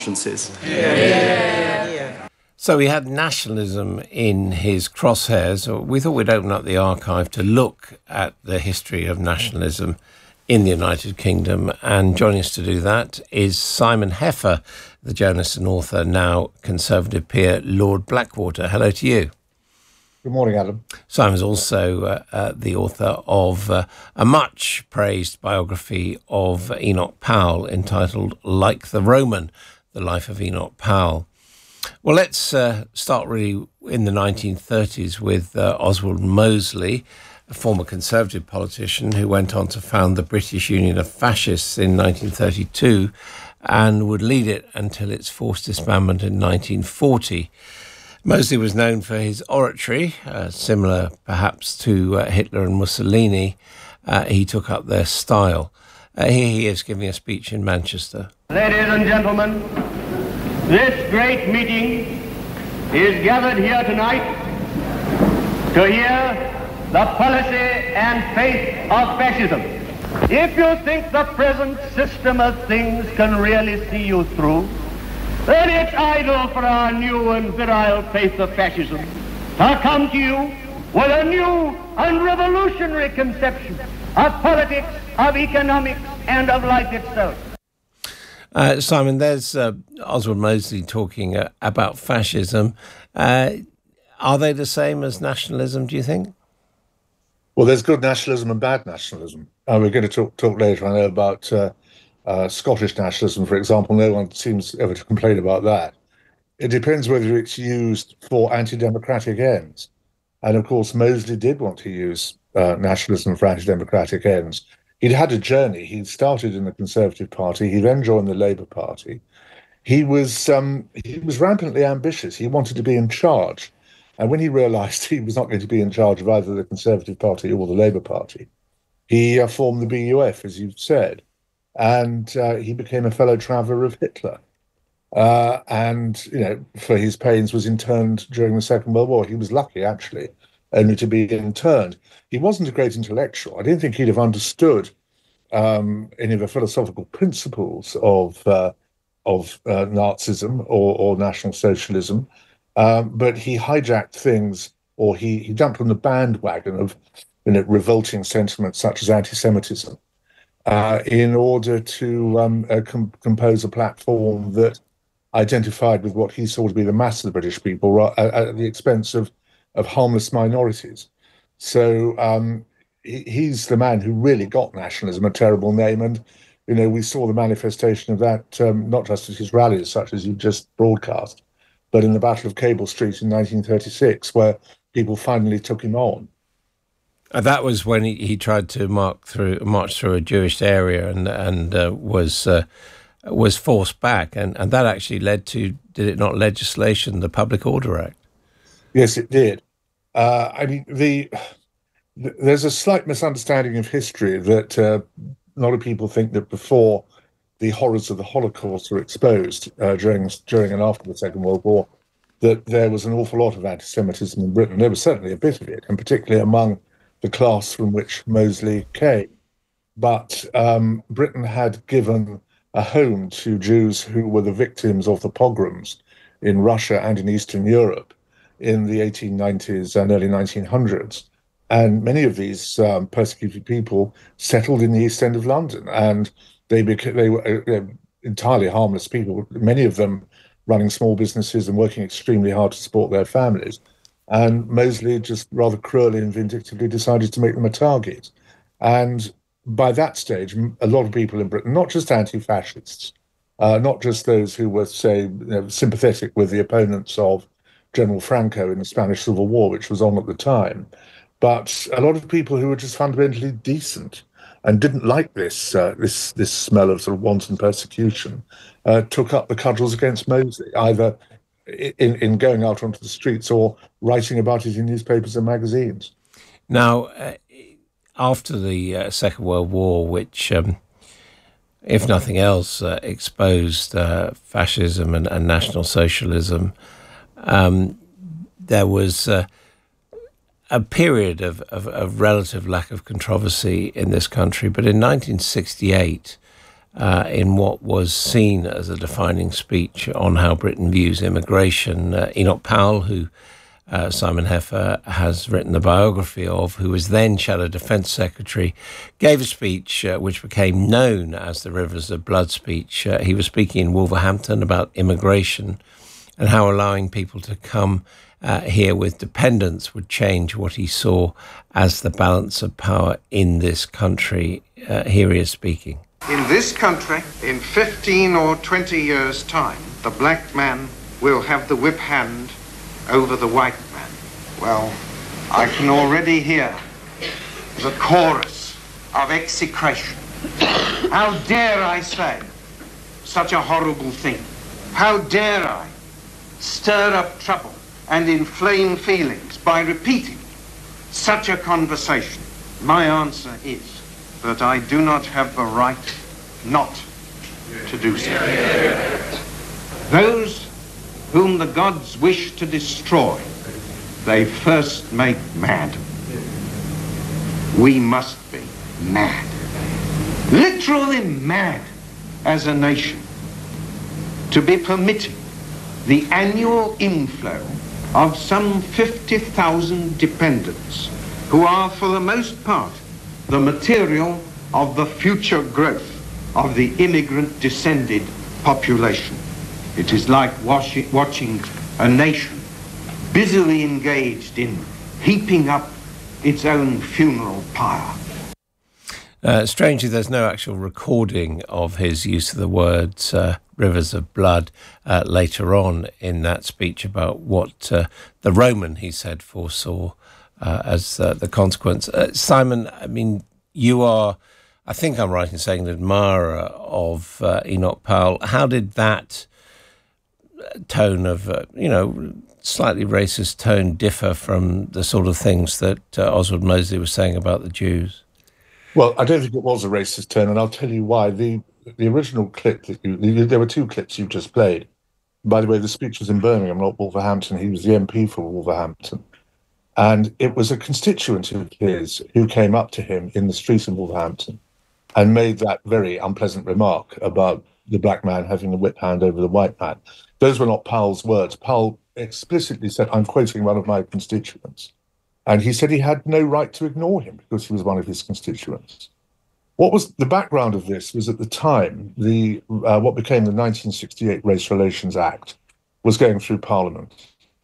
So we had nationalism in his crosshairs. We thought we'd open up the archive to look at the history of nationalism in the United Kingdom. And joining us to do that is Simon Heffer, the journalist and author, now Conservative peer, Lord Blackwater. Hello to you. Good morning, Adam. Simon's also the author of a much-praised biography of Enoch Powell entitled Like the Roman, The Life of Enoch Powell. Well, let's start really in the 1930s with Oswald Mosley, a former Conservative politician who went on to found the British Union of Fascists in 1932 and would lead it until its forced disbandment in 1940. Mosley was known for his oratory, similar perhaps to Hitler and Mussolini. He took up their style. Here he is giving a speech in Manchester. Ladies and gentlemen, this great meeting is gathered here tonight to hear the policy and faith of fascism. If you think the present system of things can really see you through, then it's idle for our new and virile faith of fascism to come to you with a new and revolutionary conception of politics, of economics, and of life itself. Simon, there's Oswald Mosley talking about fascism. Are they the same as nationalism, do you think? Well, there's good nationalism and bad nationalism. We're going to talk later, I know, about Scottish nationalism, for example. No one seems ever to complain about that. It depends whether it's used for anti-democratic ends. And, of course, Mosley did want to use nationalism for anti-democratic ends. He'd had a journey. He started in the Conservative Party. He then joined the Labour Party. He was rampantly ambitious. He wanted to be in charge. And when he realised he was not going to be in charge of either the Conservative Party or the Labour Party, he formed the BUF, as you've said. And he became a fellow traveller of Hitler. And, you know, for his pains, was interned during the Second World War. He was lucky, actually, only to be interned. He wasn't a great intellectual. I didn't think he'd have understood any of the philosophical principles of Nazism or National Socialism, but he hijacked things, or he jumped on the bandwagon of, you know, revolting sentiments such as anti-Semitism in order to compose a platform that identified with what he saw to be the mass of the British people at the expense of harmless minorities. So he's the man who really got nationalism a terrible name. And, you know, we saw the manifestation of that not just at his rallies, such as you just broadcast, but in the Battle of Cable Street in 1936, where people finally took him on. That was when he tried to march through a Jewish area and was forced back. And that actually led to, did it not, legislation, the Public Order Act? Yes, it did. I mean, there's a slight misunderstanding of history that a lot of people think that before the horrors of the Holocaust were exposed during and after the Second World War, that there was an awful lot of anti-Semitism in Britain. There was certainly a bit of it, and particularly among the class from which Mosley came. But Britain had given a home to Jews who were the victims of the pogroms in Russia and in Eastern Europe in the 1890s and early 1900s. And many of these persecuted people settled in the East End of London, and they were entirely harmless people, many of them running small businesses and working extremely hard to support their families. And Mosley just rather cruelly and vindictively decided to make them a target. And by that stage, a lot of people in Britain, not just anti-fascists, not just those who were, say, sympathetic with the opponents of General Franco in the Spanish Civil War, which was on at the time, but a lot of people who were just fundamentally decent and didn't like this smell of sort of wanton persecution, took up the cudgels against Mosley, either in going out onto the streets or writing about it in newspapers and magazines. Now, after the Second World War, which, if nothing else, exposed fascism and National Socialism, there was a period of relative lack of controversy in this country. But in 1968, in what was seen as a defining speech on how Britain views immigration. Enoch Powell, who Simon Heffer has written the biography of, who was then Shadow Defence Secretary, gave a speech which became known as the Rivers of Blood speech. He was speaking in Wolverhampton about immigration and how allowing people to come here with dependents would change what he saw as the balance of power in this country. Here he is speaking. In this country, in 15 or 20 years' time, the black man will have the whip hand over the white man. Well, I can already hear the chorus of execration. How dare I say such a horrible thing? How dare I stir up trouble and inflame feelings by repeating such a conversation? My answer is that I do not have the right not to do so. Those whom the gods wish to destroy, they first make mad. We must be mad. Literally mad as a nation to be permitting the annual inflow of some 50,000 dependents who are for the most part the material of the future growth of the immigrant-descended population. It is like watching a nation busily engaged in heaping up its own funeral pyre. Strangely, there's no actual recording of his use of the words rivers of blood later on in that speech about what the Roman, he said, foresaw as the consequence. Simon, I mean, you are, I think I'm right in saying, an admirer of Enoch Powell. How did that tone of, slightly racist tone differ from the sort of things that Oswald Mosley was saying about the Jews? Well, I don't think it was a racist tone, and I'll tell you why. The original clip that there were two clips you just played. By the way, the speech was in Birmingham, not Wolverhampton. He was the MP for Wolverhampton. And it was a constituent of his who came up to him in the street in Wolverhampton and made that very unpleasant remark about the black man having a whip hand over the white man. Those were not Powell's words. Powell explicitly said, I'm quoting one of my constituents, and he said he had no right to ignore him because he was one of his constituents. What was the background of this was, at the time, what became the 1968 Race Relations Act was going through Parliament.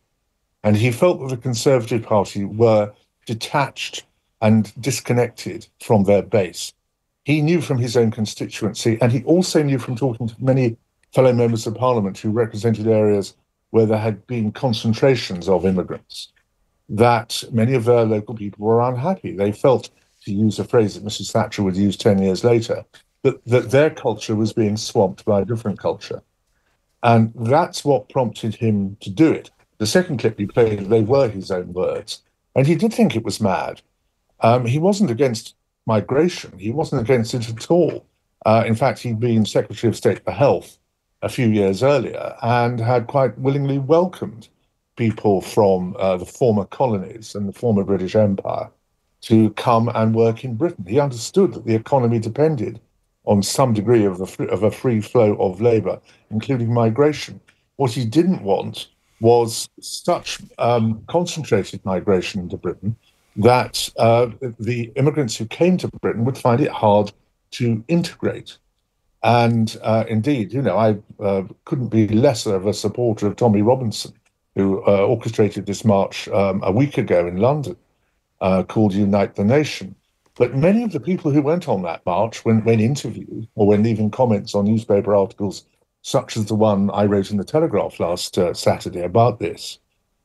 And he felt that the Conservative Party were detached and disconnected from their base. He knew from his own constituency, and he also knew from talking to many fellow members of Parliament who represented areas where there had been concentrations of immigrants, that many of their local people were unhappy. They felt, to use a phrase that Mrs. Thatcher would use 10 years later, that their culture was being swamped by a different culture. And that's what prompted him to do it. The second clip he played, they were his own words. And he did think it was mad. He wasn't against migration. He wasn't against it at all. In fact, he'd been Secretary of State for Health a few years earlier and had quite willingly welcomed people from the former colonies and the former British Empire to come and work in Britain. He understood that the economy depended on some degree of a free flow of labour, including migration. What he didn't want was such concentrated migration into Britain that the immigrants who came to Britain would find it hard to integrate. And indeed, I couldn't be less of a supporter of Tommy Robinson, who orchestrated this march a week ago in London, called Unite the Nation. But many of the people who went on that march, when interviewed or when leaving comments on newspaper articles, such as the one I wrote in the Telegraph last Saturday about this,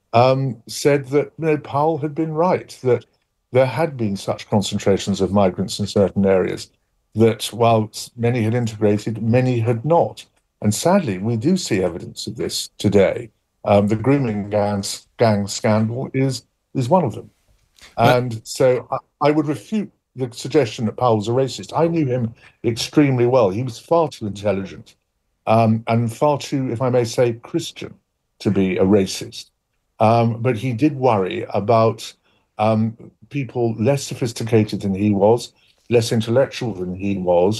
said that Powell had been right, that there had been such concentrations of migrants in certain areas, that while many had integrated, many had not. And sadly, we do see evidence of this today. The grooming gang scandal is one of them. And so I would refute the suggestion that Powell's a racist. I knew him extremely well. He was far too intelligent and far too, if I may say, Christian to be a racist. But he did worry about people less sophisticated than he was, less intellectual than he was,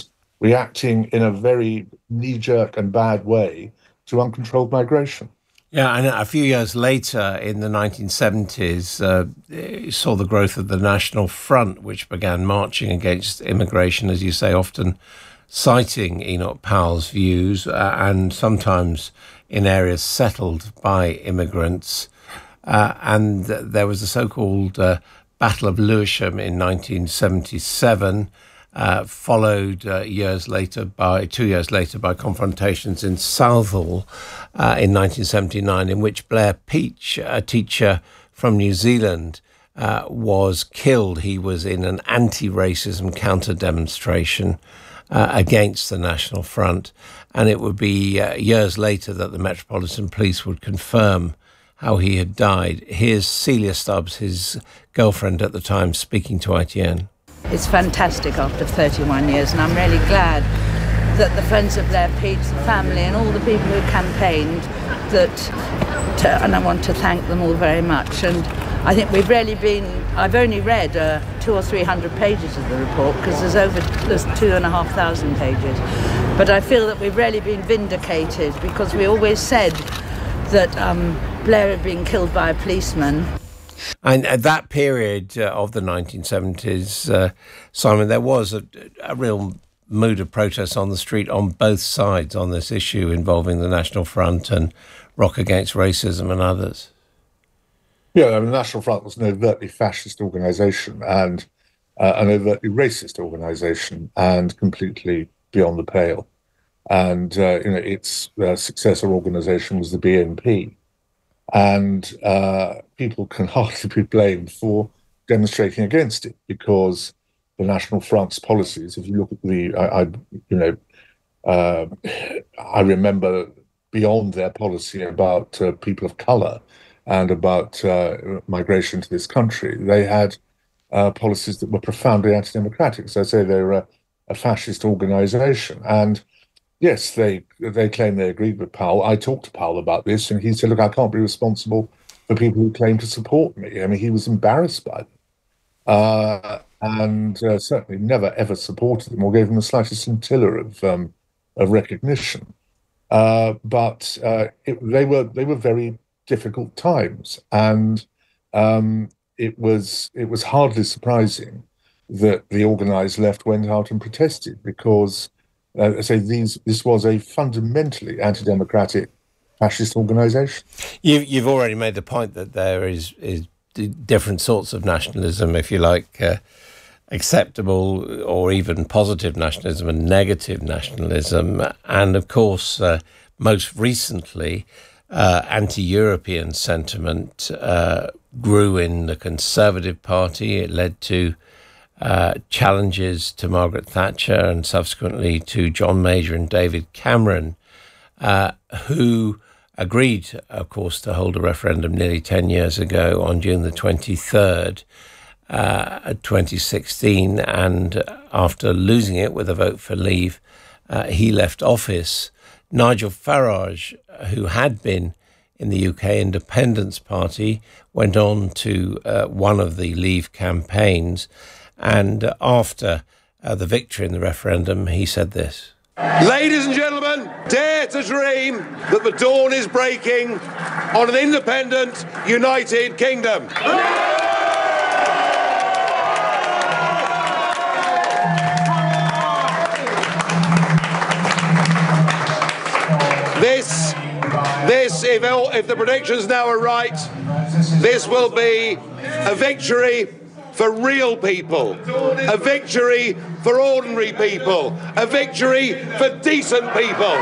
reacting in a very knee-jerk and bad way to uncontrolled migration. Yeah, and a few years later, in the 1970s, you saw the growth of the National Front, which began marching against immigration, as you say, often citing Enoch Powell's views, and sometimes in areas settled by immigrants. And there was the so-called Battle of Lewisham in 1977, followed 2 years later by confrontations in Southall in 1979, in which Blair Peach, a teacher from New Zealand, was killed. He was in an anti-racism counter-demonstration against the National Front, and it would be years later that the Metropolitan Police would confirm how he had died. Here's Celia Stubbs, his girlfriend at the time, speaking to ITN. It's fantastic after 31 years, and I'm really glad that the friends of Blair Peach, the family, and all the people who campaigned, and I want to thank them all very much. And I think I've only read 200 or 300 pages of the report, because there's 2,500 pages. But I feel that we've really been vindicated, because we always said that Blair had been killed by a policeman. And at that period of the 1970s, Simon, there was a real mood of protest on the street on both sides on this issue involving the National Front and Rock Against Racism and others. Yeah, I mean, the National Front was an overtly fascist organisation and an overtly racist organisation, and completely beyond the pale. And its successor organisation was the BNP. And people can hardly be blamed for demonstrating against it, because the National Front's policies, if you look at I remember beyond their policy about people of colour and about migration to this country, they had policies that were profoundly anti-democratic. So I say they were a fascist organisation. And yes, they claim they agreed with Powell. I talked to Powell about this, and he said, look, I can't be responsible for people who claim to support me. I mean, he was embarrassed by them, and certainly never, ever supported them or gave them the slightest scintilla of recognition. But they were very difficult times, and it was hardly surprising that the organised left went out and protested, because this was a fundamentally anti-democratic fascist organisation. You've already made the point that there is different sorts of nationalism, if you like, acceptable or even positive nationalism and negative nationalism. And of course, most recently, anti-European sentiment grew in the Conservative Party. It led to challenges to Margaret Thatcher and subsequently to John Major and David Cameron, who agreed, of course, to hold a referendum nearly 10 years ago on June the 23rd, 2016. And after losing it with a vote for leave, he left office. Nigel Farage, who had been in the UK Independence Party, went on to one of the Leave campaigns. And after the victory in the referendum, he said this. Ladies and gentlemen, dare to dream that the dawn is breaking on an independent, united kingdom. This, if the predictions now are right, this will be a victory for real people, a victory for ordinary people, a victory for decent people.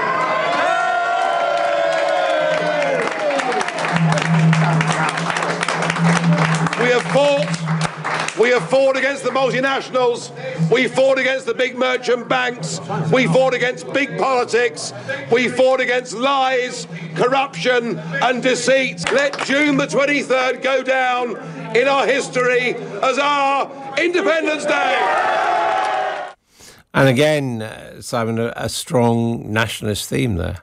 We have fought against the multinationals, we fought against the big merchant banks, we fought against big politics, we fought against lies, corruption and deceit. Let June the 23rd go down in our history as our Independence Day. And again, Simon, a strong nationalist theme there.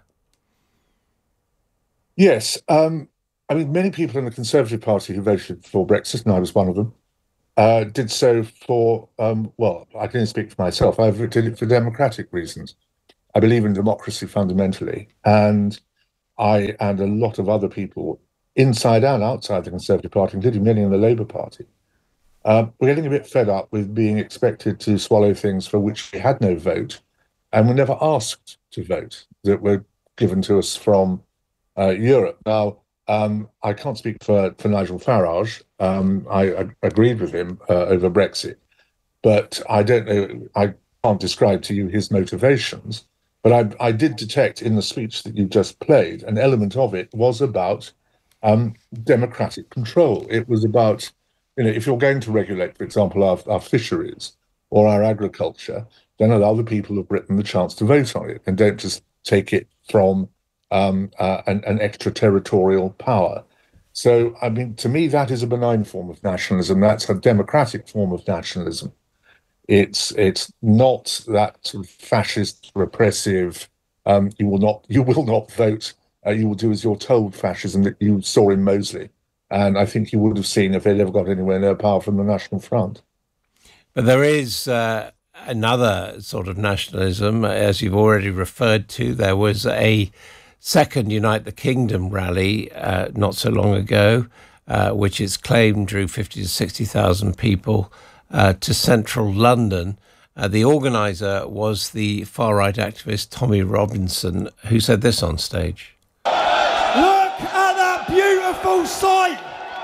Yes. I mean, many people in the Conservative Party who voted for Brexit, and I was one of them, did so for, well, I can only speak for myself. I did it for democratic reasons. I believe in democracy fundamentally, and I and a lot of other people inside and outside the Conservative Party, including many in the Labour Party, we're getting a bit fed up with being expected to swallow things for which we had no vote and were never asked to vote, that were given to us from Europe. Now, I can't speak for Nigel Farage. I agreed with him over Brexit, but I don't know, I can't describe to you his motivations. But I did detect in the speech that you just played, an element of it was about democratic control. It was about, if you're going to regulate, for example, our fisheries or our agriculture, then allow the people of Britain the chance to vote on it and don't just take it from an extraterritorial power. So, I mean, to me, that is a benign form of nationalism. That's a democratic form of nationalism. It's not that sort of fascist, repressive, you will not vote, you will do as you're told fascism that you saw in Mosley. And I think you would have seen if they'd ever got anywhere near power from the National Front. But there is another sort of nationalism, as you've already referred to. There was a second Unite the Kingdom rally not so long ago, which is claimed drew 50 to 60,000 people to central London. The organiser was the far-right activist Tommy Robinson, who said this on stage. Look at that beautiful sight!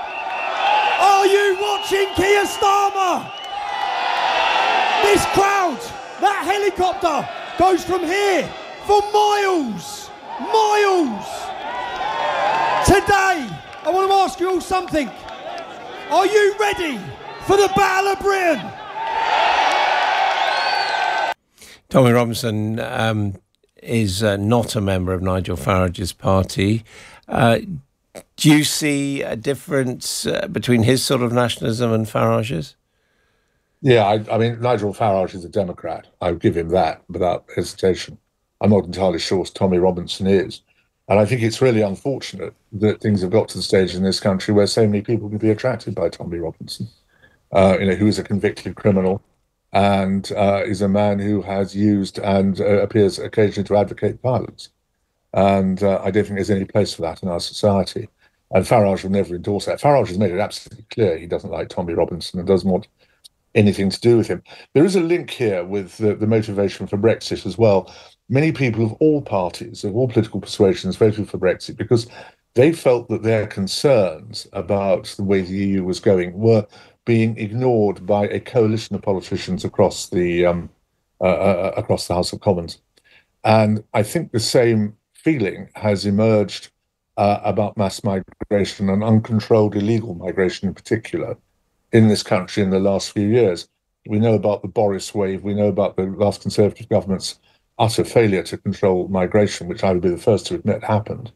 Are you watching Keir Starmer? This crowd, that helicopter goes from here for miles, miles. Today, I want to ask you all something. Are you ready for the Battle of Britain? Tommy Robinson is not a member of Nigel Farage's party. Do you see a difference between his sort of nationalism and Farage's? Yeah, I mean, Nigel Farage is a Democrat. I would give him that without hesitation. I'm not entirely sure Tommy Robinson is. And I think it's really unfortunate that things have got to the stage in this country where so many people can be attracted by Tommy Robinson, who is a convicted criminal and is a man who has used and appears occasionally to advocate violence. And I don't think there's any place for that in our society. And Farage will never endorse that. Farage has made it absolutely clear he doesn't like Tommy Robinson and doesn't want anything to do with him. There is a link here with the motivation for Brexit as well. Many people of all parties, of all political persuasions, voted for Brexit because they felt that their concerns about the way the EU was going were being ignored by a coalition of politicians across the House of Commons. And I think the same feeling has emerged about mass migration and uncontrolled illegal migration in particular in this country in the last few years. We know about the Boris wave. We know about the last Conservative government's utter failure to control migration, which I would be the first to admit happened.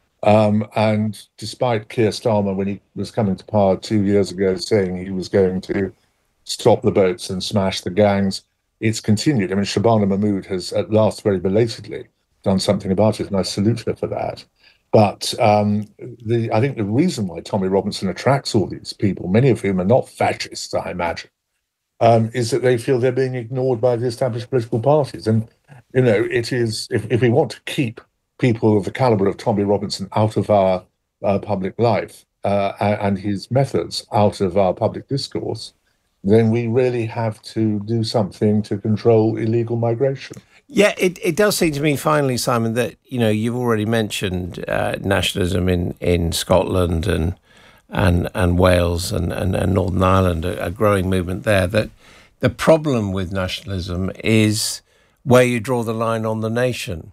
And despite Keir Starmer, when he was coming to power 2 years ago, saying he was going to stop the boats and smash the gangs, it's continued. I mean, Shabana Mahmood has at last very belatedly done something about it, and I salute her for that. But I think the reason why Tommy Robinson attracts all these people, many of whom are not fascists, I imagine, is that they feel they're being ignored by the established political parties. And, it is, if we want to keep people of the caliber of Tommy Robinson out of our public life and his methods out of our public discourse, then we really have to do something to control illegal migration. Yeah, it does seem to me, finally, Simon, that, you've already mentioned nationalism in Scotland and Wales and Northern Ireland, a growing movement there, that the problem with nationalism is where you draw the line on the nation.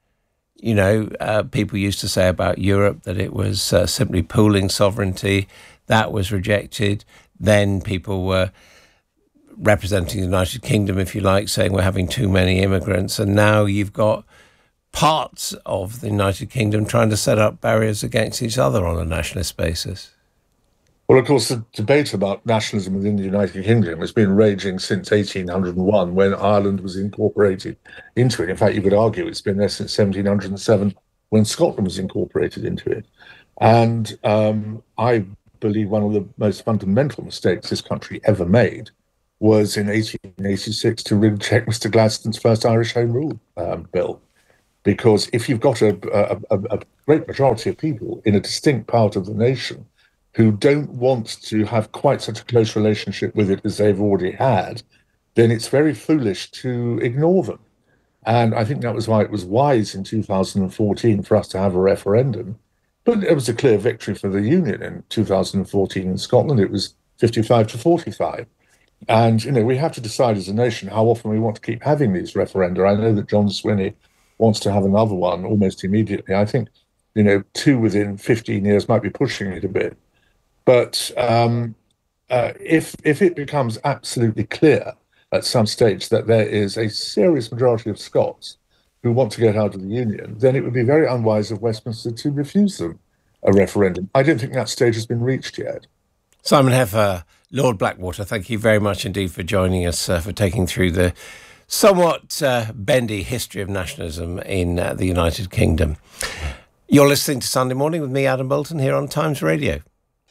People used to say about Europe that it was simply pooling sovereignty. That was rejected. Then people were representing the United Kingdom, if you like, saying we're having too many immigrants. And now you've got parts of the United Kingdom trying to set up barriers against each other on a nationalist basis. Well, of course, the debate about nationalism within the United Kingdom has been raging since 1801, when Ireland was incorporated into it. In fact, you could argue it's been there since 1707, when Scotland was incorporated into it. And I believe one of the most fundamental mistakes this country ever made was in 1886 to reject Mr. Gladstone's first Irish Home Rule bill. Because if you've got a great majority of people in a distinct part of the nation who don't want to have quite such a close relationship with it as they've already had, then it's very foolish to ignore them. And I think that was why it was wise in 2014 for us to have a referendum. But it was a clear victory for the Union in 2014 in Scotland. It was 55 to 45. And, we have to decide as a nation how often we want to keep having these referenda. I know that John Swinney wants to have another one almost immediately. I think, 2 within 15 years might be pushing it a bit. But if it becomes absolutely clear at some stage that there is a serious majority of Scots who want to get out of the Union, then it would be very unwise of Westminster to refuse them a referendum. I don't think that stage has been reached yet. Simon Heffer, Lord Blackwater, thank you very much indeed for joining us, for taking through the somewhat bendy history of nationalism in the United Kingdom. You're listening to Sunday Morning with me, Adam Bolton, here on Times Radio.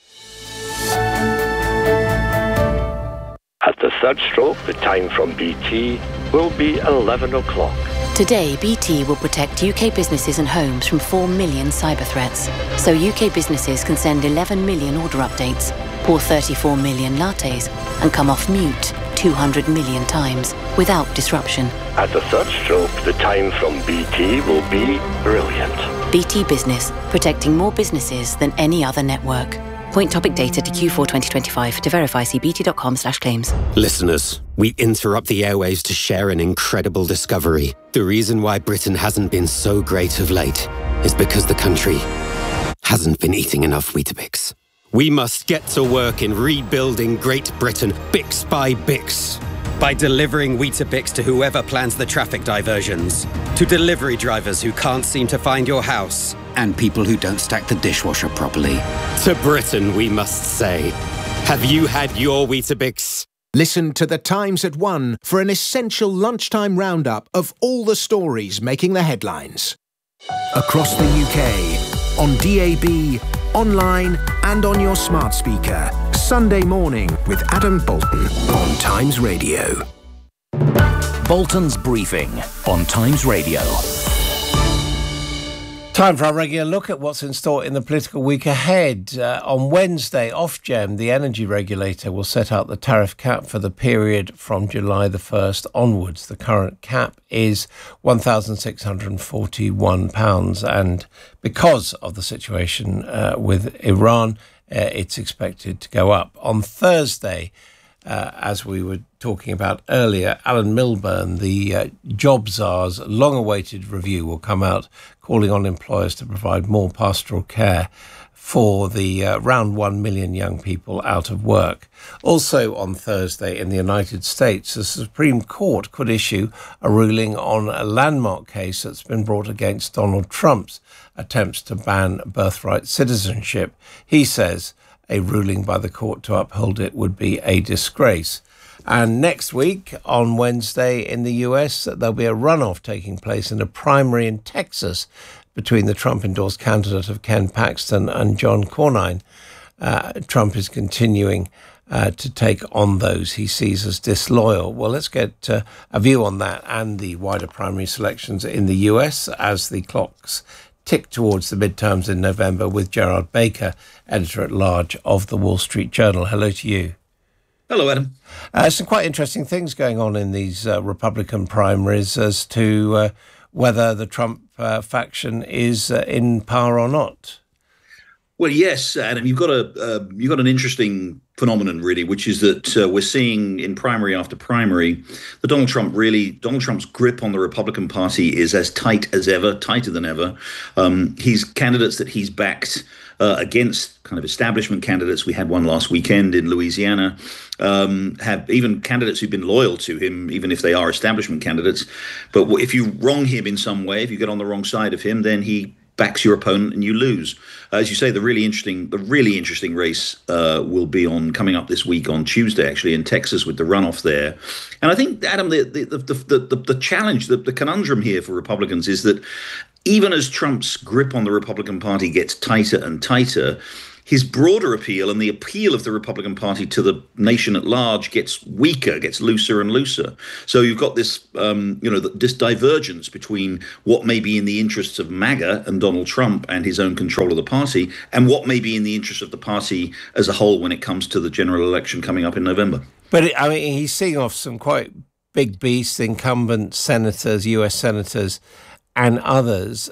At the third stroke, the time from BT will be 11 o'clock. Today, BT will protect UK businesses and homes from 4 million cyber threats. So UK businesses can send 11 million order updates, pour 34 million lattes, and come off mute 200 million times without disruption. At the third stroke, the time from BT will be brilliant. BT Business, protecting more businesses than any other network. Point topic data to Q4 2025. To verify, see bt.com/claims. Listeners, we interrupt the airwaves to share an incredible discovery. The reason why Britain hasn't been so great of late is because the country hasn't been eating enough Weetabix. We must get to work in rebuilding Great Britain, bix by bix. By delivering Weetabix to whoever plans the traffic diversions, to delivery drivers who can't seem to find your house, and people who don't stack the dishwasher properly. To Britain, we must say, have you had your Weetabix? Listen to The Times at 1 for an essential lunchtime roundup of all the stories making the headlines. Across the UK, on DAB, online and on your smart speaker. Sunday Morning with Adam Bolton on Times Radio. Bolton's Briefing on Times Radio. Time for our regular look at what's in store in the political week ahead. On Wednesday, Ofgem, the energy regulator, will set out the tariff cap for the period from July the 1st onwards. The current cap is £1,641, and because of the situation with Iran, it's expected to go up. On Thursday, as we were talking about earlier, Alan Milburn, the Job Czar's long-awaited review will come out, calling on employers to provide more pastoral care for the around 1 million young people out of work. Also on Thursday in the United States, the Supreme Court could issue a ruling on a landmark case that's been brought against Donald Trump's attempts to ban birthright citizenship. He says a ruling by the court to uphold it would be a disgrace. And next week, on Wednesday in the US, there'll be a runoff taking place in a primary in Texas between the Trump-endorsed candidate of Ken Paxton and John Cornyn. Trump is continuing to take on those he sees as disloyal. Well, let's get a view on that and the wider primary selections in the US as the clocks tick towards the midterms in November with Gerard Baker, editor-at-large of the Wall Street Journal. Hello to you. Hello, Adam. Some quite interesting things going on in these Republican primaries as to whether the Trump faction is in power or not. Well, yes, Adam, you've got an interesting phenomenon, really, which is that we're seeing in primary after primary that Donald Trump's grip on the Republican Party is as tight as ever, tighter than ever. His candidates that he's backed against kind of establishment candidates, we had one last weekend in Louisiana, have even candidates who've been loyal to him, even if they are establishment candidates. But if you wrong him in some way, if you get on the wrong side of him, then he backs your opponent and you lose. As you say, the really interesting race will be coming up this week on Tuesday, actually, in Texas with the runoff there. And I think, Adam, the challenge, the conundrum here for Republicans is that even as Trump's grip on the Republican Party gets tighter and tighter, his broader appeal and the appeal of the Republican Party to the nation at large gets weaker, gets looser and looser. So you've got this, this divergence between what may be in the interests of MAGA and Donald Trump and his own control of the party, and what may be in the interest of the party as a whole when it comes to the general election coming up in November. But he's seeing off some quite big beasts, incumbent senators, US senators, and others.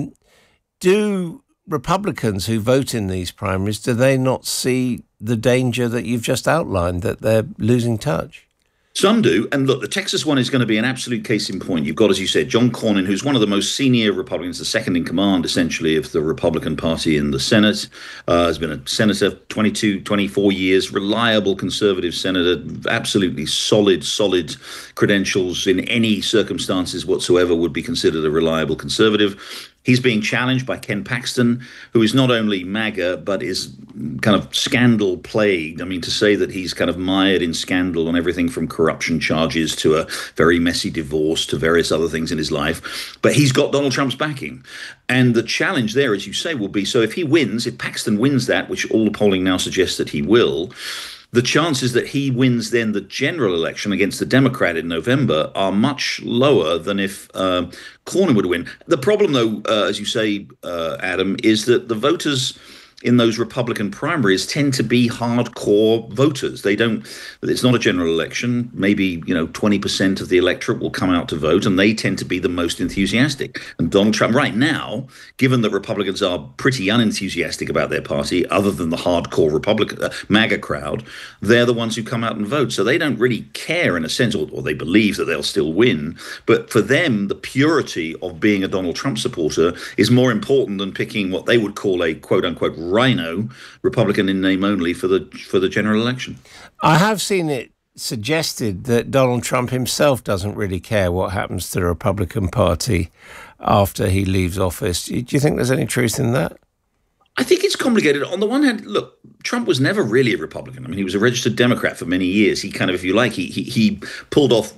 Do Republicans who vote in these primaries, do they not see the danger that you've just outlined, that they're losing touch? Some do. And look, the Texas one is going to be an absolute case in point. You've got, as you said, John Cornyn, who's one of the most senior Republicans, the second in command, essentially, of the Republican Party in the Senate. Has been a senator 22, 24 years, reliable conservative senator, absolutely solid credentials in any circumstances whatsoever, would be considered a reliable conservative. He's being challenged by Ken Paxton, who is not only MAGA, but is kind of scandal plagued. I mean, to say that he's kind of mired in scandal on everything from corruption charges to a very messy divorce to various other things in his life. But he's got Donald Trump's backing. And the challenge there, as you say, will be, so if he wins, if Paxton wins that, which all the polling now suggests that he will, the chances that he wins then the general election against the Democrat in November are much lower than if Cornyn would win. The problem, though, as you say, Adam, is that the voters in those Republican primaries tend to be hardcore voters. It's not a general election. Maybe, 20% of the electorate will come out to vote, and they tend to be the most enthusiastic. And Donald Trump right now, given that Republicans are pretty unenthusiastic about their party, other than the hardcore Republican MAGA crowd, they're the ones who come out and vote. So they don't really care in a sense, or they believe that they'll still win. But for them, the purity of being a Donald Trump supporter is more important than picking what they would call a quote unquote rhino Republican in name only for the general election. I have seen it suggested that Donald Trump himself doesn't really care what happens to the Republican Party after he leaves office. Do you think there's any truth in that? I think it's complicated. On the one hand, look, Trump was never really a Republican. I mean, he was a registered Democrat for many years. He kind of, if you like, he pulled off,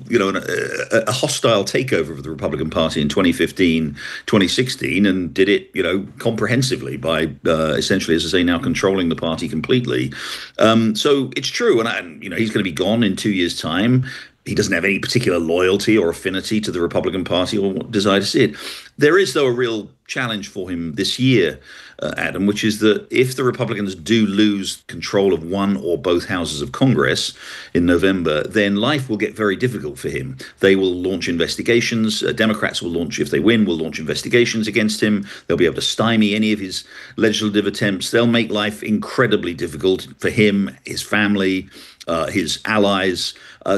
a hostile takeover of the Republican Party in 2015, 2016, and did it, comprehensively by essentially, as I say, now controlling the party completely. So it's true. And he's going to be gone in 2 years' time. He doesn't have any particular loyalty or affinity to the Republican Party or desire to see it. There is, though, a real challenge for him this year, Adam, which is that if the Republicans do lose control of one or both houses of Congress in November, then life will get very difficult for him. They will launch investigations. Democrats will launch, if they win, will launch investigations against him. They'll be able to stymie any of his legislative attempts. They'll make life incredibly difficult for him, his family, his allies.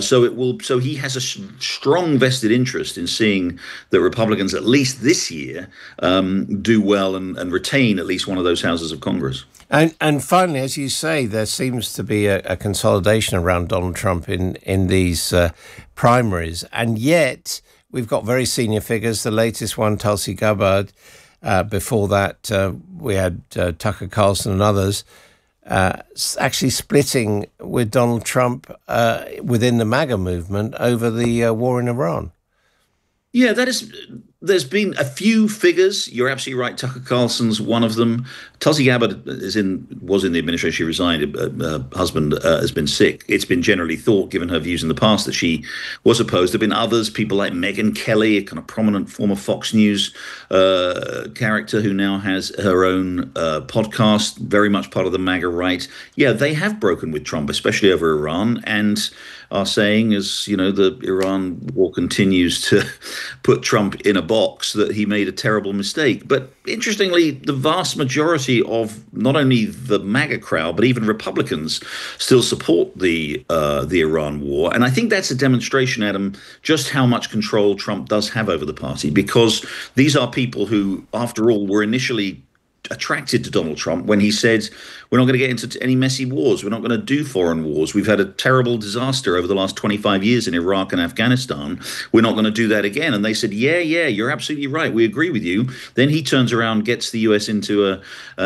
So he has a strong vested interest in seeing that Republicans, at least this year, do well and retain at least one of those houses of Congress. And finally, as you say, there seems to be a consolidation around Donald Trump in these primaries. And yet we've got very senior figures, the latest one, Tulsi Gabbard. Before that, we had Tucker Carlson and others actually splitting with Donald Trump within the MAGA movement over the war in Iran. Yeah, there's been a few figures. You're absolutely right. Tucker Carlson's one of them. Tulsi Gabbard was in the administration. She resigned. Her husband has been sick. It's been generally thought, given her views in the past, that she was opposed. There have been others, people like Megyn Kelly, a kind of prominent former Fox News character who now has her own podcast, very much part of the MAGA right. Yeah, they have broken with Trump, especially over Iran, and are saying, as the Iran war continues to put Trump in a box, that he made a terrible mistake. But interestingly, the vast majority of not only the MAGA crowd, but even Republicans still support the Iran war. And I think that's a demonstration, Adam, just how much control Trump does have over the party, because these are people who, after all, were initially attracted to Donald Trump when he said, we're not going to get into any messy wars. We're not going to do foreign wars. We've had a terrible disaster over the last 25 years in Iraq and Afghanistan. We're not going to do that again. And they said, yeah, you're absolutely right. We agree with you. Then he turns around, gets the US into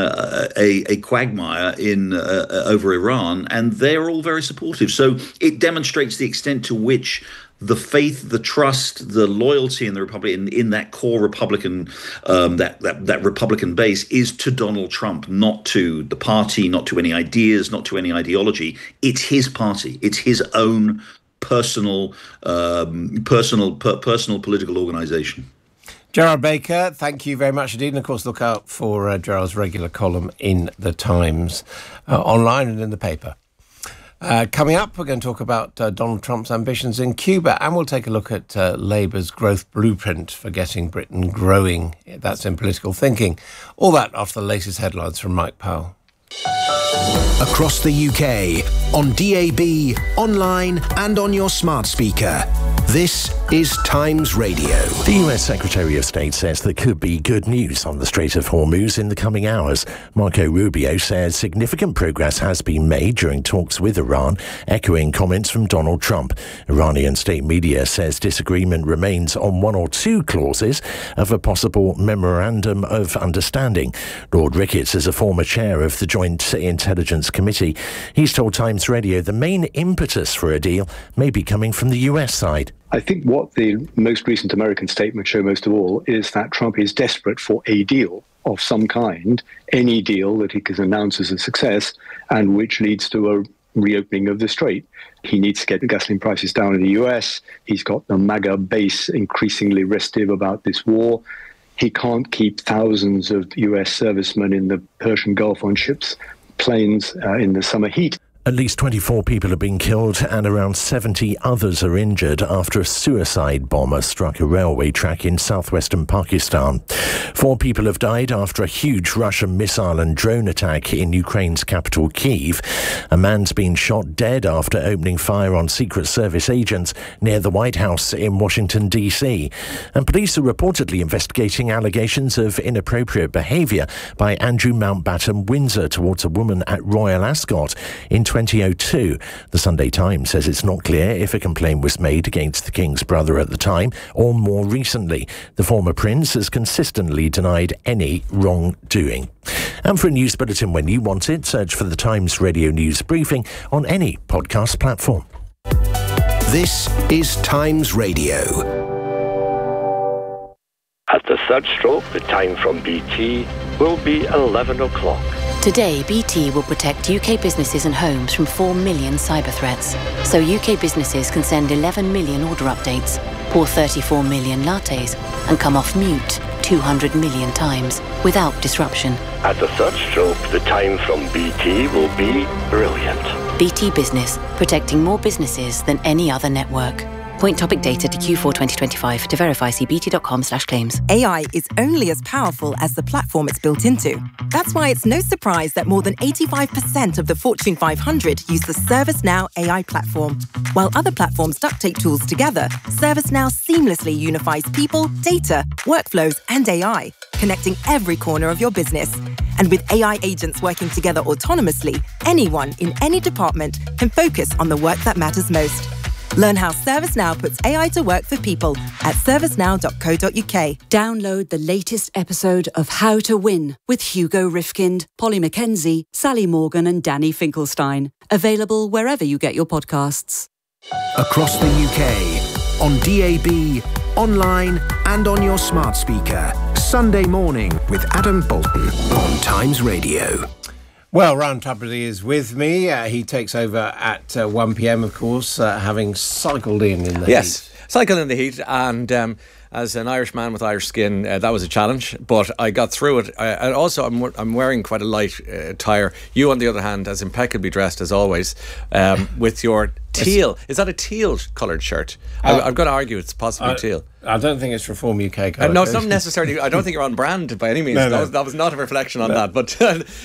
a quagmire over Iran, and they're all very supportive. So it demonstrates the extent to which the faith, the trust, the loyalty in the Republic, in that core Republican, that Republican base, is to Donald Trump, not to the party, not to any ideas, not to any ideology. It's his party. It's his own personal political organization. Gerard Baker, thank you very much indeed. And of course, look out for Gerard's regular column in the Times, online and in the paper. Coming up, we're going to talk about Donald Trump's ambitions in Cuba, and we'll take a look at Labour's growth blueprint for getting Britain growing. That's in Political Thinking. All that after the latest headlines from Mike Powell. Across the UK, on DAB, online and on your smart speaker. This is Times Radio. The US Secretary of State says there could be good news on the Strait of Hormuz in the coming hours. Marco Rubio says significant progress has been made during talks with Iran, echoing comments from Donald Trump. Iranian state media says disagreement remains on one or two clauses of a possible memorandum of understanding. Lord Ricketts is a former chair of the Joint Intelligence Committee. He's told Times Radio the main impetus for a deal may be coming from the US side. I think what the most recent American statements show most of all is that Trump is desperate for a deal of some kind, any deal that he can announce as a success and which leads to a reopening of the strait. He needs to get the gasoline prices down in the US. He's got the MAGA base increasingly restive about this war. He can't keep thousands of US servicemen in the Persian Gulf on ships, planes in the summer heat. At least 24 people have been killed and around 70 others are injured after a suicide bomber struck a railway track in southwestern Pakistan. 4 people have died after a huge Russian missile and drone attack in Ukraine's capital, Kyiv. A man's been shot dead after opening fire on Secret Service agents near the White House in Washington, D.C. And police are reportedly investigating allegations of inappropriate behaviour by Andrew Mountbatten Windsor towards a woman at Royal Ascot in 2002. The Sunday Times says it's not clear if a complaint was made against the King's brother at the time or more recently. The former prince has consistently denied any wrongdoing. And for a news bulletin when you want it, search for the Times Radio News Briefing on any podcast platform. This is Times Radio. At the third stroke, the time from BT will be 11 o'clock. Today, BT will protect UK businesses and homes from 4 million cyber threats. So UK businesses can send 11 million order updates, pour 34 million lattes, and come off mute 200 million times without disruption. At the third stroke, the time from BT will be brilliant. BT Business, protecting more businesses than any other network. Point topic data to Q4 2025. To verify, see bt.com/claims. AI is only as powerful as the platform it's built into. That's why it's no surprise that more than 85% of the Fortune 500 use the ServiceNow AI platform. While other platforms duct tape tools together, ServiceNow seamlessly unifies people, data, workflows, and AI, connecting every corner of your business. And with AI agents working together autonomously, anyone in any department can focus on the work that matters most. Learn how ServiceNow puts AI to work for people at servicenow.co.uk. Download the latest episode of How to Win with Hugo Rifkind, Polly Mackenzie, Sally Morgan and Danny Finkelstein. Available wherever you get your podcasts. Across the UK, on DAB, online and on your smart speaker. Sunday morning with Adam Bolton on Times Radio. Well, Ryan Tubridy is with me. He takes over at 1 p.m, of course, having cycled in the heat. Yes, cycled in the heat. And as an Irish man with Irish skin, that was a challenge. But I got through it. And also, I'm wearing quite a light attire. You, on the other hand, as impeccably dressed as always, with your teal. Is that a teal coloured shirt? I've got to argue it's possibly teal. I don't think it's Reform UK colour. No, it's not necessarily. I don't think you're on brand by any means. No. That was not a reflection on that. But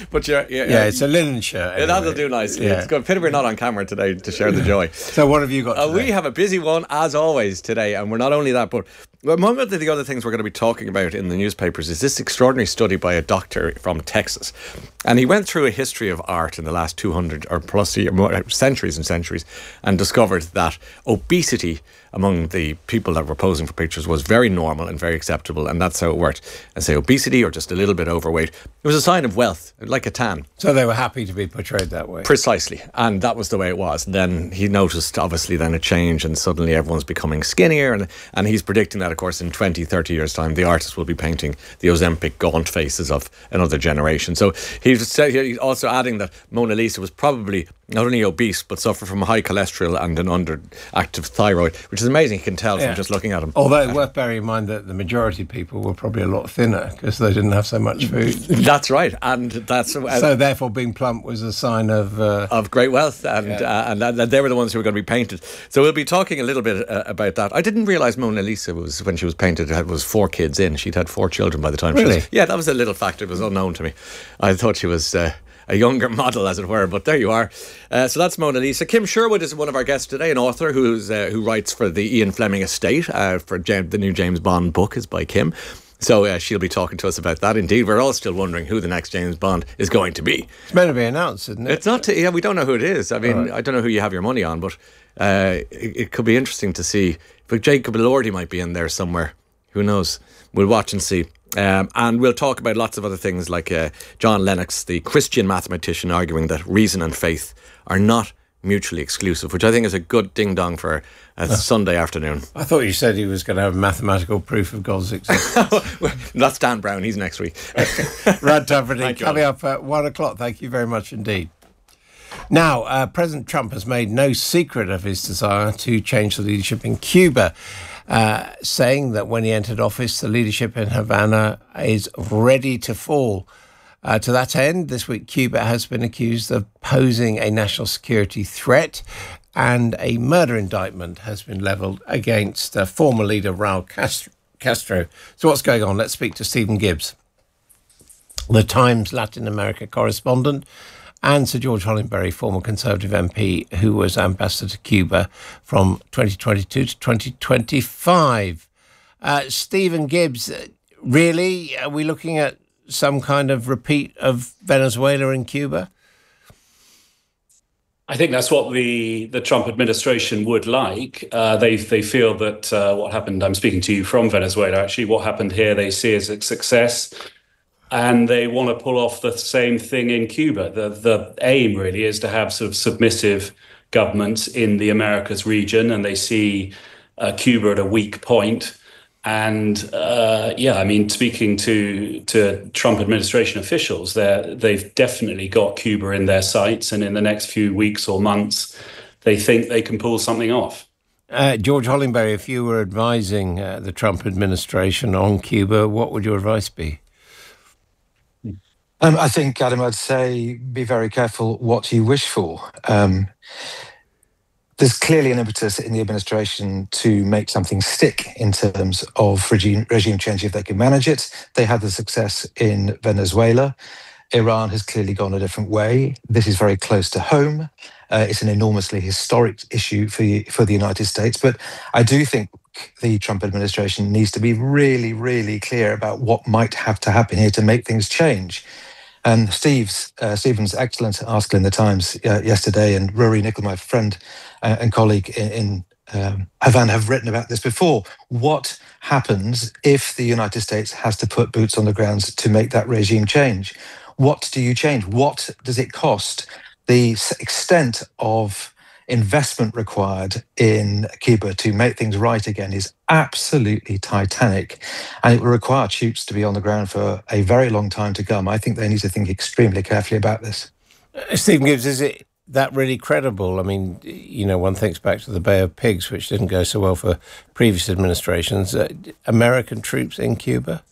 it's a linen shirt. Anyway. That'll do nicely. Yeah. It's good. Pity we're not on camera today to share the joy. So what have you got today? We have a busy one as always today, and we're not only that, but among the other things we're going to be talking about in the newspapers is this extraordinary study by a doctor from Texas, and he went through a history of art in the last 200 or plus centuries and centuries, and discovered that obesity among the people that were posing for pictures which was very normal and very acceptable, and that's how it worked. And say obesity or just a little bit overweight, it was a sign of wealth, like a tan. So they were happy to be portrayed that way. Precisely, and that was the way it was. And then he noticed, obviously, then a change, and suddenly everyone's becoming skinnier, and he's predicting that, of course, in 20, 30 years' time, the artist will be painting the Ozempic gaunt faces of another generation. So he's also adding that Mona Lisa was probably not only obese, but suffered from high cholesterol and an underactive thyroid, which is amazing, you can tell from just looking at them. Although worth bearing in mind that the majority of people were probably a lot thinner because they didn't have so much food. That's right, and that's so therefore being plump was a sign of great wealth, and they were the ones who were going to be painted. So we'll be talking a little bit about that. I didn't realise Mona Lisa was, when she was painted, was 4 kids in. She'd had 4 children by the time. Really? She was, yeah, that was a little factor. It was unknown to me. I thought she was a younger model, as it were, but there you are. So that's Mona Lisa. Kim Sherwood is one of our guests today, an author who writes for the Ian Fleming estate. For the new James Bond book is by Kim. So she'll be talking to us about that. Indeed, we're all still wondering who the next James Bond is going to be. It's meant to be announced, isn't it? It's not. We don't know who it is. I mean, I don't know who you have your money on, but it could be interesting to see. But Jacob Elordi might be in there somewhere. Who knows? We'll watch and see. And we'll talk about lots of other things, like John Lennox, the Christian mathematician, arguing that reason and faith are not mutually exclusive, which I think is a good ding-dong for a Sunday afternoon. I thought you said he was going to have mathematical proof of God's existence. That's Dan Brown, he's next week. Rad Tufferney, coming up at 1 o'clock. Thank you very much indeed. Now, President Trump has made no secret of his desire to change the leadership in Cuba, saying that when he entered office, the leadership in Havana is ready to fall. To that end, this week, Cuba has been accused of posing a national security threat, and a murder indictment has been levelled against former leader Raul Castro. So what's going on? Let's speak to Stephen Gibbs, the Times Latin America correspondent, and Sir George Hollingbury, former Conservative MP, who was ambassador to Cuba from 2022 to 2025. Stephen Gibbs, really, are we looking at some kind of repeat of Venezuela in Cuba? I think that's what the Trump administration would like. They feel that what happened, I'm speaking to you from Venezuela, actually, what happened here they see as a success, and they want to pull off the same thing in Cuba. The aim really is to have sort of submissive governments in the Americas region, and they see Cuba at a weak point. And speaking to Trump administration officials, they've definitely got Cuba in their sights, and in the next few weeks or months, they think they can pull something off. George Hollingbury, if you were advising the Trump administration on Cuba, what would your advice be? I think, Adam, I'd say be very careful what you wish for. There's clearly an impetus in the administration to make something stick in terms of regime change if they can manage it. They had the success in Venezuela. Iran has clearly gone a different way. This is very close to home. It's an enormously historic issue for the United States. But I do think the Trump administration needs to be really, really clear about what might have to happen here to make things change. And Stephen's excellent article in the Times yesterday, and Rory Nickel, my friend and colleague in Havana, have written about this before. What happens if the United States has to put boots on the ground to make that regime change? What do you change? What does it cost? The extent of investment required in Cuba to make things right again is absolutely titanic, and it will require troops to be on the ground for a very long time to come. I think they need to think extremely carefully about this. Stephen Gibbs, is it that really credible? I mean, one thinks back to the Bay of Pigs, which didn't go so well for previous administrations. American troops in Cuba?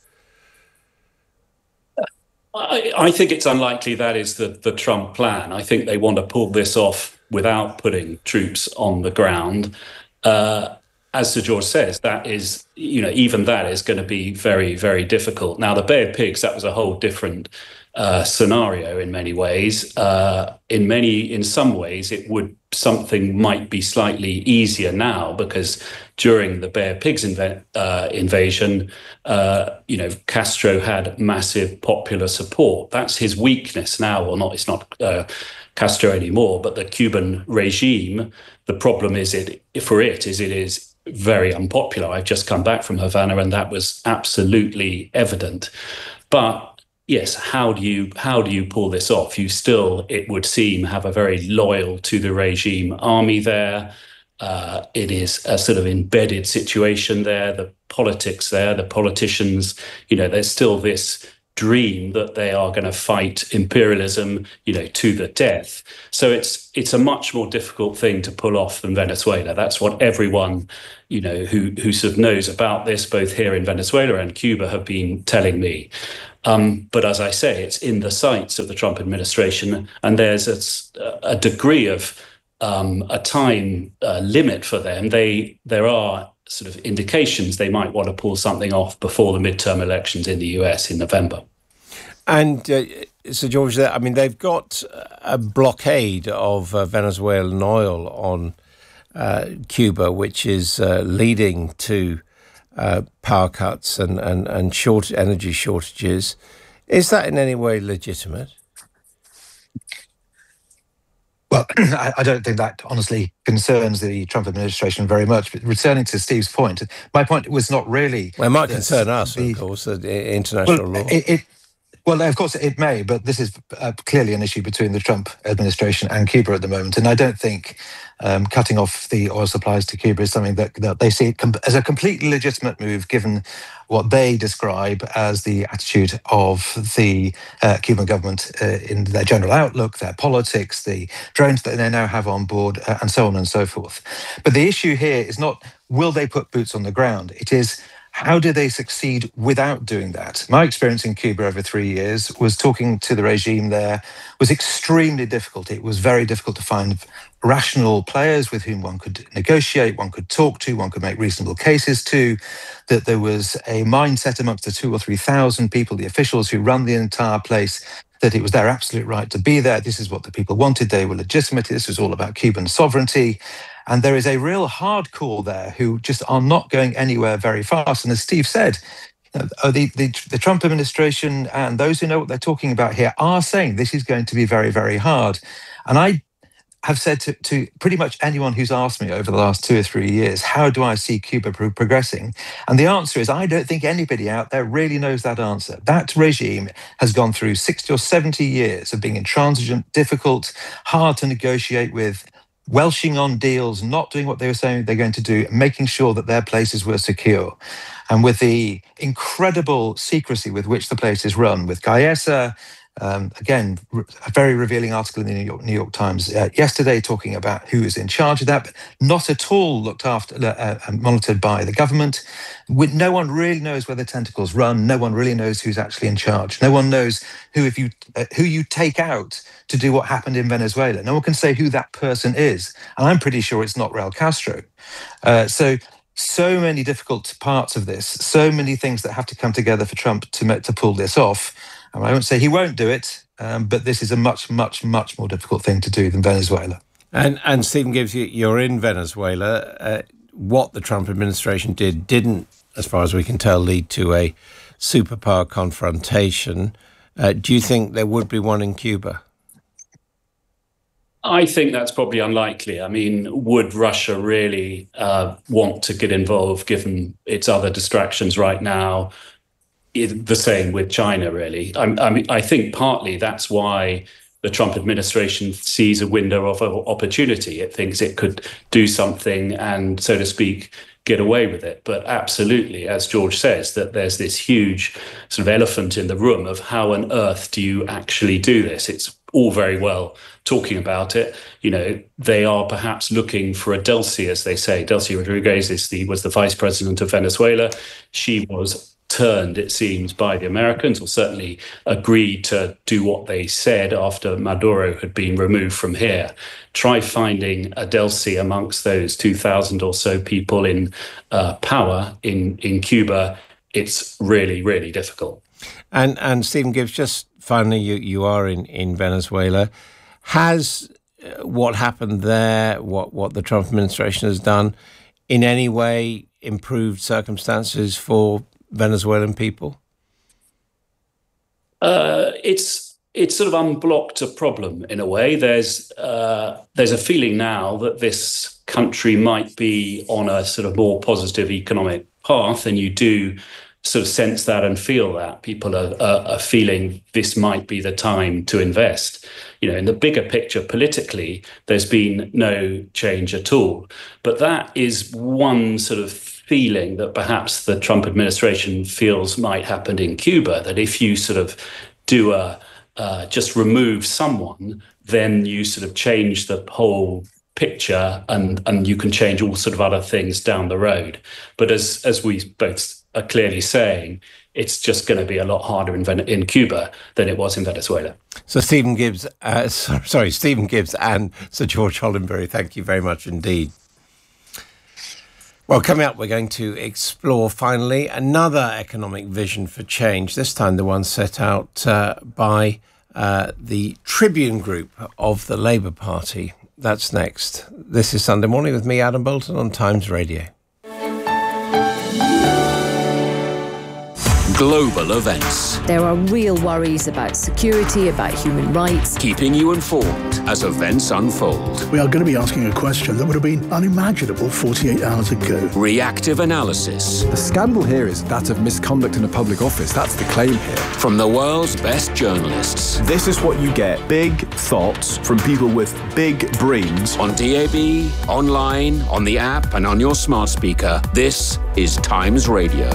I think it's unlikely that is the Trump plan. I think they want to pull this off without putting troops on the ground. As Sir George says, that is, even that is going to be very, very difficult. Now, the Bay of Pigs, that was a whole different scenario in many ways. In some ways, something might be slightly easier now, because during the Bay of Pigs invasion, Castro had massive popular support. That's his weakness now, or not. It's not Castro anymore, but the Cuban regime. The problem is it is very unpopular. I've just come back from Havana, and that was absolutely evident. But yes, how do you pull this off? You still, it would seem, have a very loyal to the regime army there. It is a sort of embedded situation there. The politics there, the politicians, there's still this dream that they are going to fight imperialism, to the death. So it's a much more difficult thing to pull off than Venezuela. That's what everyone, who sort of knows about this, both here in Venezuela and Cuba, have been telling me. But as I say, it's in the sights of the Trump administration, and there's a degree of a time limit for them. There are sort of indications they might want to pull something off before the midterm elections in the US in November. And Sir George, they've got a blockade of Venezuelan oil on Cuba, which is leading to power cuts and energy shortages. Is that in any way legitimate? Well, I don't think that honestly concerns the Trump administration very much. But returning to Steve's point, my point was not really... Well, it might concern us, of course, the international law. Well, of course it may, but this is clearly an issue between the Trump administration and Cuba at the moment. And I don't think cutting off the oil supplies to Cuba is something that they see as a completely legitimate move, given what they describe as the attitude of the Cuban government in their general outlook, their politics, the drones that they now have on board, and so on and so forth. But the issue here is not, will they put boots on the ground? It is, how do they succeed without doing that? My experience in Cuba over 3 years was talking to the regime there was extremely difficult. It was very difficult to find rational players with whom one could negotiate, one could talk to, one could make reasonable cases to, that there was a mindset amongst the 2,000 or 3,000 people, the officials who run the entire place, that it was their absolute right to be there. This is what the people wanted. They were legitimate. This was all about Cuban sovereignty. And there is a real hardcore there who just are not going anywhere very fast. And as Steve said, the Trump administration and those who know what they're talking about here are saying this is going to be very, very hard. And I have said to pretty much anyone who's asked me over the last 2 or 3 years, how do I see Cuba progressing? And the answer is, I don't think anybody out there really knows that answer. That regime has gone through 60 or 70 years of being intransigent, difficult, hard to negotiate with, welshing on deals, not doing what they were saying they're going to do, making sure that their places were secure. And with the incredible secrecy with which the place is run, with Gaesa, again, a very revealing article in the New York Times yesterday talking about who is in charge of that, but not at all looked after, monitored by the government. No one really knows where the tentacles run. No one really knows who's actually in charge. No one knows who you take out to do what happened in Venezuela. No one can say who that person is. And I'm pretty sure it's not Raul Castro. So many difficult parts of this, so many things that have to come together for Trump to pull this off. And I won't say he won't do it, but this is a much, much, much more difficult thing to do than Venezuela. And Stephen Gibbs, you're in Venezuela. What the Trump administration didn't, as far as we can tell, lead to a superpower confrontation. Do you think there would be one in Cuba? I think that's probably unlikely. I mean, would Russia really want to get involved given its other distractions right now? The same with China, really. I think partly that's why the Trump administration sees a window of opportunity. It thinks it could do something and, so to speak, get away with it. But absolutely, as George says, that there's this huge sort of elephant in the room of how on earth do you actually do this? It's all very well talking about it. They are perhaps looking for a Delcy, as they say. Delcy Rodriguez was the vice president of Venezuela. She was turned, it seems, by the Americans, or certainly agreed to do what they said after Maduro had been removed from here. Try finding a Delcy amongst those 2,000 or so people in power in Cuba. It's really, really difficult. And Stephen Gibbs, just finally, you are in Venezuela. Has what happened there, what the Trump administration has done, in any way improved circumstances for Venezuelan people? It's sort of unblocked a problem in a way. There's a feeling now that this country might be on a sort of more positive economic path, and you do sort of sense that and feel that people are feeling this might be the time to invest. You know, in the bigger picture politically, there's been no change at all. But that is one sort of feeling that perhaps the Trump administration feels might happen in Cuba, that if you sort of do just remove someone, then you sort of change the whole picture and you can change all sort of other things down the road. But as we both are clearly saying, it's just going to be a lot harder in Cuba than it was in Venezuela. So Stephen Gibbs and Sir George Hollenbury, thank you very much indeed. Well, coming up, we're going to explore finally another economic vision for change, this time the one set out by the Tribune Group of the Labour Party. That's next. This is Sunday Morning with me, Adam Bolton, on Times Radio. Global events. There are real worries about security, about human rights. Keeping you informed as events unfold. We are going to be asking a question that would have been unimaginable 48 hours ago. Reactive analysis. The scandal here is that of misconduct in a public office. That's the claim here. From the world's best journalists. This is what you get. Big thoughts from people with big brains. On DAB, online, on the app, and on your smart speaker. This is Times Radio.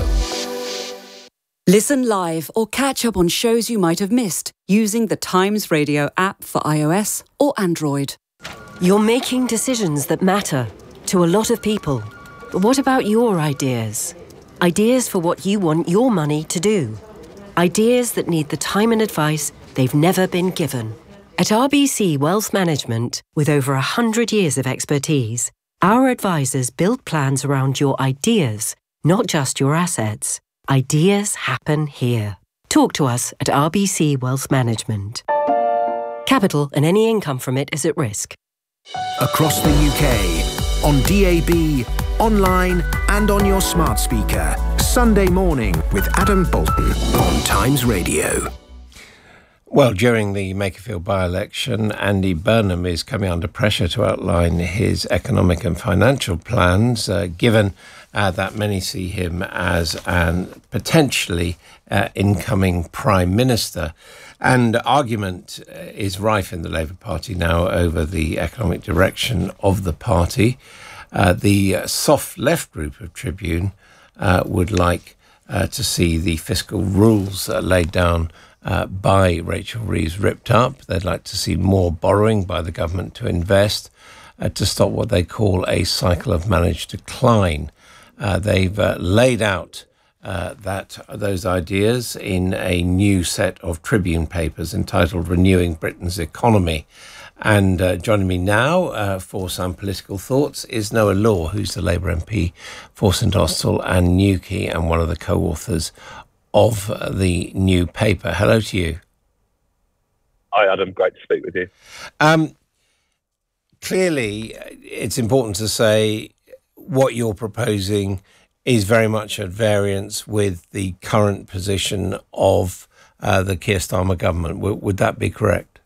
Listen live or catch up on shows you might have missed using the Times Radio app for iOS or Android. You're making decisions that matter to a lot of people. But what about your ideas? Ideas for what you want your money to do. Ideas that need the time and advice they've never been given. At RBC Wealth Management, with over 100 years of expertise, our advisors build plans around your ideas, not just your assets. Ideas happen here. Talk to us at RBC Wealth Management. Capital and any income from it is at risk. Across the UK, on DAB, online and on your smart speaker. Sunday Morning with Adam Bolton on Times Radio. Well, during the Makerfield by-election, Andy Burnham is coming under pressure to outline his economic and financial plans, given that many see him as an potentially incoming Prime Minister. And argument is rife in the Labour Party now over the economic direction of the party. The soft left group of Tribune would like to see the fiscal rules laid down by Rachel Reeves ripped up. They'd like to see more borrowing by the government to invest to stop what they call a cycle of managed decline. They've laid out those ideas in a new set of Tribune papers entitled Renewing Britain's Economy. And joining me now for some political thoughts is Noah Law, who's the Labour MP for St Austell and Newquay and one of the co-authors of the new paper. Hello to you. Hi, Adam. Great to speak with you. Clearly, it's important to say what you're proposing is very much at variance with the current position of the Keir Starmer government. Would that be correct?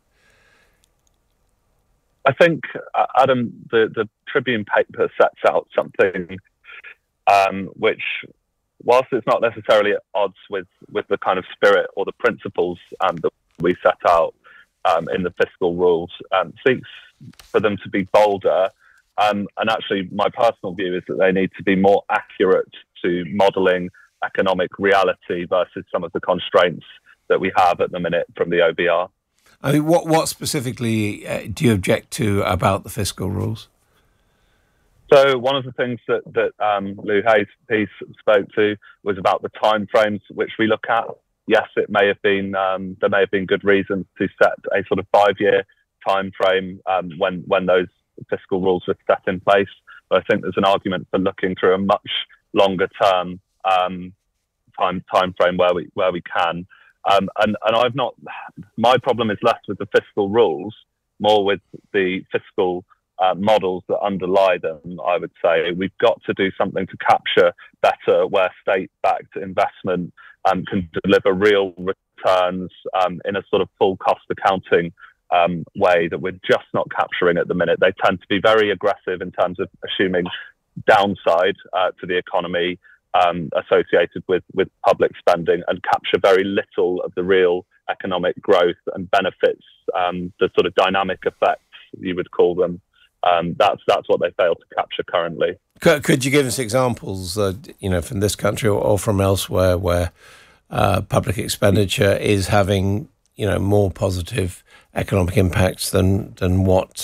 I think, Adam, the Tribune paper sets out something which, whilst it's not necessarily at odds with the kind of spirit or the principles that we set out in the fiscal rules, seeks for them to be bolder. And actually, my personal view is that they need to be more accurate to modelling economic reality versus some of the constraints that we have at the minute from the OBR. I mean, what specifically do you object to about the fiscal rules? So one of the things that Lou Hayes' piece spoke to was about the timeframes which we look at. Yes, it may have been there may have been good reasons to set a sort of 5-year timeframe when those fiscal rules were set in place, but I think there's an argument for looking through a much longer term time frame where we can. And I've not. My problem is less with the fiscal rules, more with the fiscal models that underlie them. I would say we've got to do something to capture better where state-backed investment can deliver real returns in a sort of full cost accounting way that we're just not capturing at the minute. They tend to be very aggressive in terms of assuming downside to the economy associated with public spending, and capture very little of the real economic growth and benefits, the sort of dynamic effects, you would call them. That's what they fail to capture currently. Could you give us examples, from this country or from elsewhere, where public expenditure is having, more positive economic impacts than what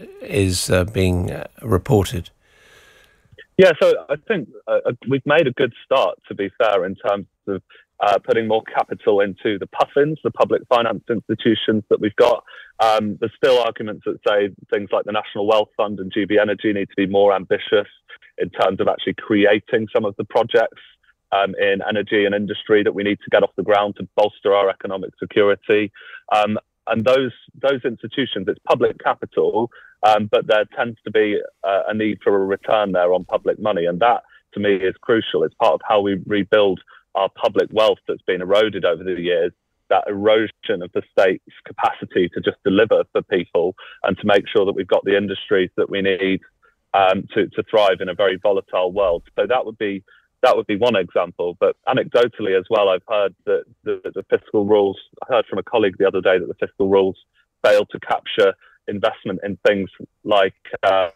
is being reported? Yeah, so I think we've made a good start, to be fair, in terms of putting more capital into the PUFINs, the public finance institutions that we've got. There's still arguments that say things like the National Wealth Fund and GB Energy need to be more ambitious in terms of actually creating some of the projects in energy and industry that we need to get off the ground to bolster our economic security. And those institutions, it's public capital, but there tends to be a need for a return there on public money. And that, to me, is crucial. It's part of how we rebuild our public wealth that's been eroded over the years, that erosion of the state's capacity to just deliver for people and to make sure that we've got the industries that we need to thrive in a very volatile world. So that would be one example. But anecdotally as well, I've heard that the fiscal rules, I heard from a colleague the other day that the fiscal rules fail to capture investment in things like tech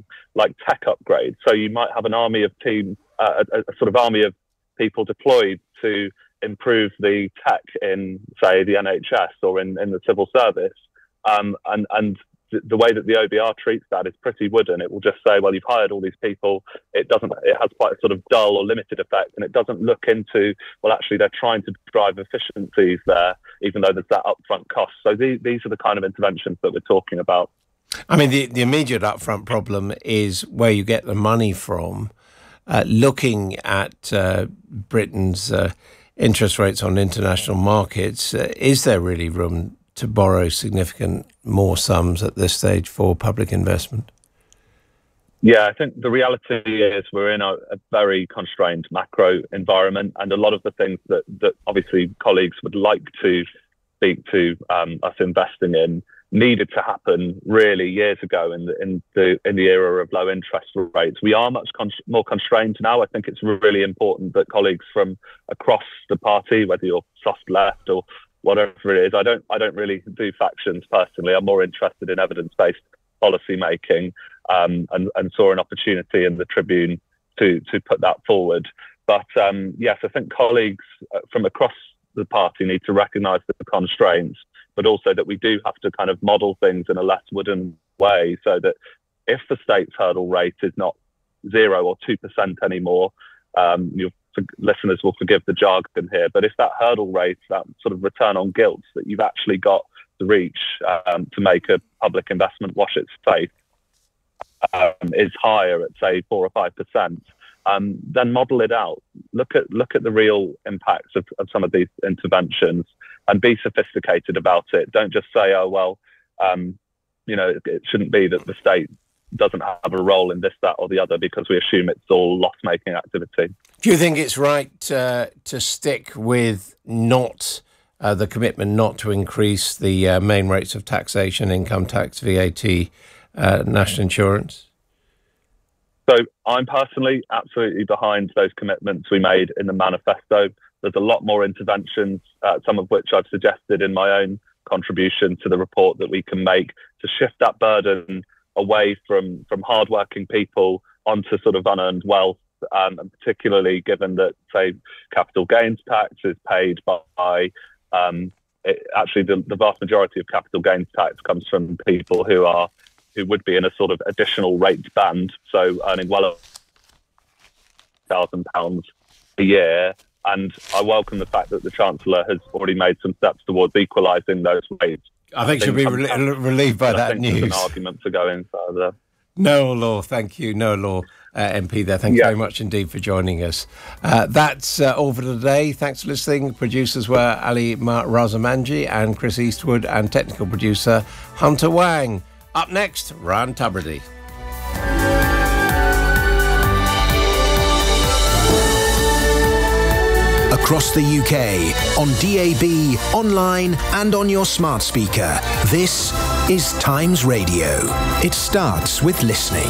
upgrades. So you might have an army of teams, a sort of army of people deployed to improve the tech in, say, the NHS or in the civil service. And the way that the OBR treats that is pretty wooden. It will just say, well, you've hired all these people. It has quite a sort of dull or limited effect. And it doesn't look into, well, actually, they're trying to drive efficiencies there, even though there's that upfront cost. So these are the kind of interventions that we're talking about. I mean, the immediate upfront problem is where you get the money from. Looking at Britain's interest rates on international markets, is there really room to borrow significant more sums at this stage for public investment? Yeah, I think the reality is we're in a very constrained macro environment, and a lot of the things that obviously colleagues would like to speak to us investing in needed to happen really years ago in the era of low interest rates. We are much more constrained now. I think it's really important that colleagues from across the party, whether you're soft left or whatever it is, I don't really do factions personally. I'm more interested in evidence-based policy making, and saw an opportunity in the Tribune to put that forward. But yes, I think colleagues from across the party need to recognise the constraints, but also that we do have to kind of model things in a less wooden way, so that if the state's hurdle rate is not 0 or 2% anymore, listeners will forgive the jargon here, but if that hurdle rate, that sort of return on gilt that you've actually got to reach to make a public investment wash its face is higher at, say, 4 or 5%, then model it out. Look at the real impacts of some of these interventions and be sophisticated about it. Don't just say, oh, well, it shouldn't be that the state doesn't have a role in this, that, or the other, because we assume it's all loss-making activity. Do you think it's right to stick with the commitment not to increase the main rates of taxation, income tax, VAT, national insurance? So I'm personally absolutely behind those commitments we made in the manifesto. There's a lot more interventions, some of which I've suggested in my own contribution to the report, that we can make to shift that burden away from hardworking people onto sort of unearned wealth, and particularly given that, say, capital gains tax is paid by, actually the vast majority of capital gains tax comes from people who would be in a sort of additional rate band, so earning well over £1,000 a year. And I welcome the fact that the Chancellor has already made some steps towards equalising those rates. I think she'll be relieved by that news. There's an argument for going further. Noel Law, thank you. Noel Law, MP there. Thank you very much indeed for joining us. That's all for today. Thanks for listening. Producers were Ali Razamanji and Chris Eastwood, and technical producer Hunter Wang. Up next, Ryan Tubridy. Across across the UK, on DAB, online and on your smart speaker. This is Times Radio. It starts with listening.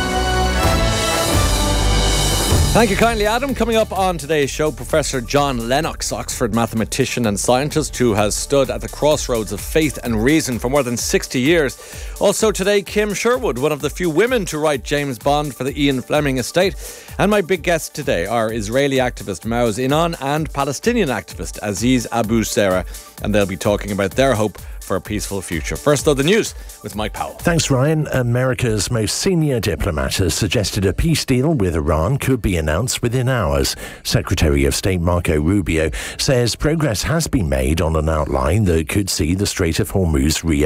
Thank you kindly, Adam. Coming up on today's show, Professor John Lennox, Oxford mathematician and scientist who has stood at the crossroads of faith and reason for more than 60 years. Also today, Kim Sherwood, one of the few women to write James Bond for the Ian Fleming estate. And my big guests today are Israeli activist Maoz Inan and Palestinian activist Aziz Abu Sera. And they'll be talking about their hope for a peaceful future. First, though, the news with Mike Powell. Thanks, Ryan. America's most senior diplomat has suggested a peace deal with Iran could be announced within hours. Secretary of State Marco Rubio says progress has been made on an outline that could see the Strait of Hormuz reopened.